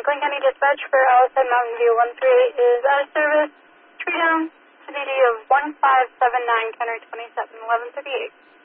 Clinton County Dispatch for Allison Mountain View 138 is out of service. Tree down to DD of 1579, counter 27, 1138.